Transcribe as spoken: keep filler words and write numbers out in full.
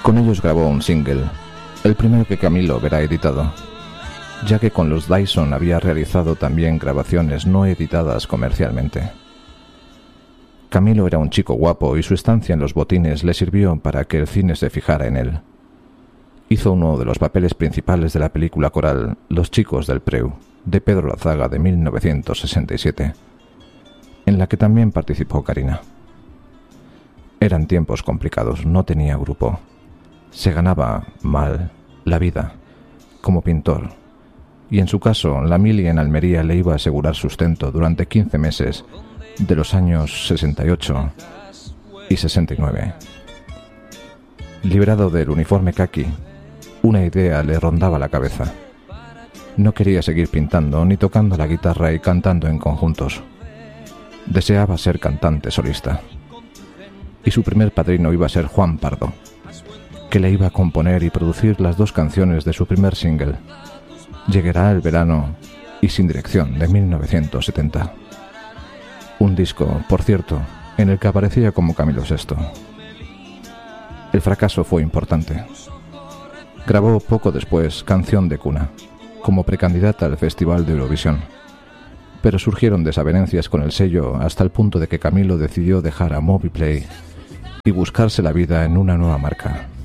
Con ellos grabó un single, el primero que Camilo verá editado, ya que con los Dyson había realizado también grabaciones no editadas comercialmente. Camilo era un chico guapo y su estancia en los Botines le sirvió para que el cine se fijara en él. Hizo uno de los papeles principales de la película coral Los chicos del Preu, de Pedro Lazaga, de mil novecientos sesenta y siete, en la que también participó Karina. Eran tiempos complicados, no tenía grupo. Se ganaba mal la vida como pintor, y en su caso la mili en Almería le iba a asegurar sustento durante quince meses de los años sesenta y ocho y sesenta y nueve. Liberado del uniforme caqui, una idea le rondaba la cabeza. No quería seguir pintando ni tocando la guitarra y cantando en conjuntos. Deseaba ser cantante solista. Y su primer padrino iba a ser Juan Pardo, que le iba a componer y producir las dos canciones de su primer single, Llegará el verano y Sin dirección, de mil novecientos setenta. Un disco, por cierto, en el que aparecía como Camilo sexto. El fracaso fue importante. Grabó poco después Canción de cuna, como precandidata al Festival de Eurovisión, pero surgieron desavenencias con el sello hasta el punto de que Camilo decidió dejar a Moviplay y buscarse la vida en una nueva marca.